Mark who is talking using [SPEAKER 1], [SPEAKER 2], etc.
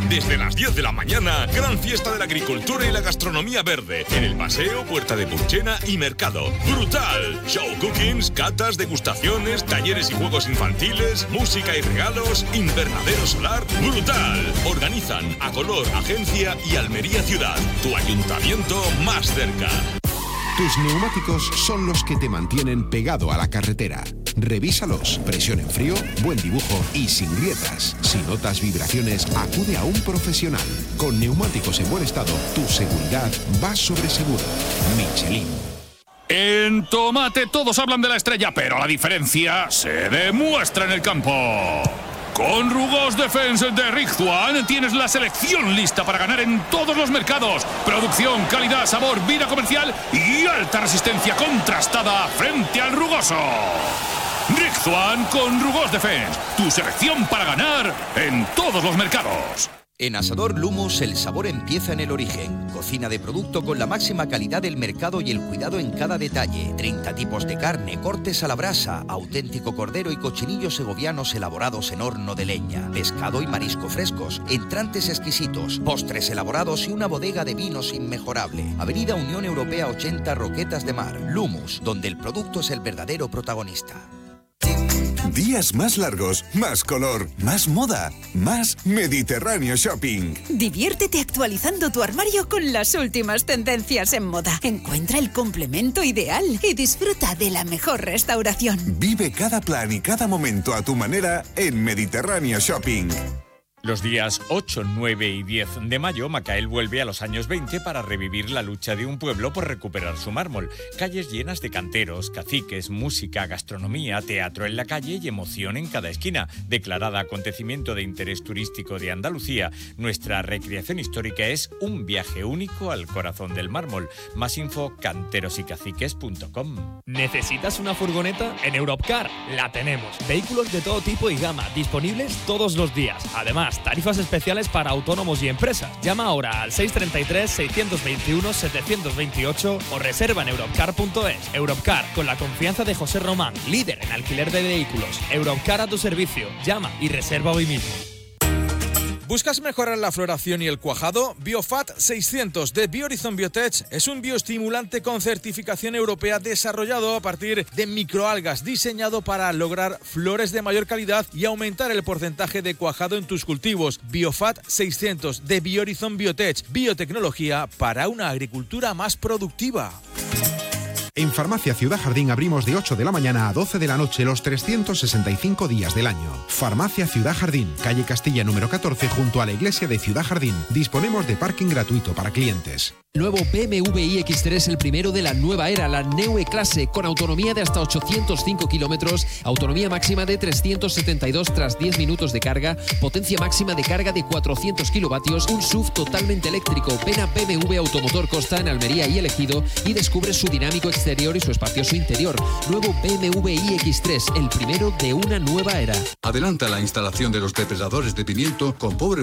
[SPEAKER 1] Desde las 10 de la mañana, gran fiesta de la agricultura y la gastronomía verde. En el Paseo, Puerta de Purchena y Mercado. ¡Brutal! Show cookings, catas, degustaciones, talleres y juegos infantiles, música y regalos, invernadero solar. ¡Brutal! Organizan Acolor, Agencia y Almería Ciudad. Tu ayuntamiento más cerca.
[SPEAKER 2] Tus neumáticos son los que te mantienen pegado a la carretera. Revísalos, presión en frío, buen dibujo y sin grietas. Si notas vibraciones, acude a un profesional. Con neumáticos en buen estado, tu seguridad va sobre seguro. Michelin.
[SPEAKER 3] En Tomate todos hablan de la estrella, pero la diferencia se demuestra en el campo. Con Rugós Defense de Rizzuan tienes la selección lista para ganar en todos los mercados. Producción, calidad, sabor, vida comercial y alta resistencia contrastada frente al rugoso. Rizzuan con Rugós Defense, tu selección para ganar en todos los mercados.
[SPEAKER 4] En Asador Lumos el sabor empieza en el origen. Cocina de producto con la máxima calidad del mercado y el cuidado en cada detalle. 30 tipos de carne, cortes a la brasa, auténtico cordero y cochinillos segovianos elaborados en horno de leña. Pescado y marisco frescos, entrantes exquisitos, postres elaborados y una bodega de vinos inmejorable. Avenida Unión Europea 80, Roquetas de Mar. Lumos, donde el producto es el verdadero protagonista.
[SPEAKER 5] Días más largos, más color, más moda, más Mediterráneo Shopping.
[SPEAKER 6] Diviértete actualizando tu armario con las últimas tendencias en moda. Encuentra el complemento ideal y disfruta de la mejor restauración.
[SPEAKER 5] Vive cada plan y cada momento a tu manera en Mediterráneo Shopping.
[SPEAKER 7] Los días 8, 9 y 10 de mayo, Macael vuelve a los años 20 para revivir la lucha de un pueblo por recuperar su mármol. Calles llenas de canteros, caciques, música, gastronomía, teatro en la calle y emoción en cada esquina. Declarada acontecimiento de interés turístico de Andalucía, nuestra recreación histórica es un viaje único al corazón del mármol. Más info, canterosycaciques.com.
[SPEAKER 8] ¿Necesitas una furgoneta? En Europcar la tenemos. Vehículos de todo tipo y gama, disponibles todos los días. Además, tarifas especiales para autónomos y empresas. Llama ahora al 633-621-728 o reserva en europcar.es. Europcar, con la confianza de José Román, líder en alquiler de vehículos. Europcar a tu servicio. Llama y reserva hoy mismo.
[SPEAKER 9] ¿Buscas mejorar la floración y el cuajado? Biofat 600 de Biohorizon Biotech es un bioestimulante con certificación europea desarrollado a partir de microalgas, diseñado para lograr flores de mayor calidad y aumentar el porcentaje de cuajado en tus cultivos. Biofat 600 de Biohorizon Biotech, biotecnología para una agricultura más productiva.
[SPEAKER 2] En Farmacia Ciudad Jardín abrimos de 8 de la mañana a 12 de la noche los 365 días del año. Farmacia Ciudad Jardín, calle Castilla número 14 junto a la iglesia de Ciudad Jardín. Disponemos de parking gratuito para clientes.
[SPEAKER 10] Nuevo BMW iX3, el primero de la nueva era, la Neue Klasse, con autonomía de hasta 805 kilómetros, autonomía máxima de 372 tras 10 minutos de carga, potencia máxima de carga de 400 kilovatios, un SUV totalmente eléctrico. Ven a BMW Automotor Costa en Almería y El Ejido y descubre su dinámico exterior y su espacioso interior. Nuevo BMW iX3, el primero de una nueva era.
[SPEAKER 11] Adelanta la instalación de los depresadores de pimiento con pobre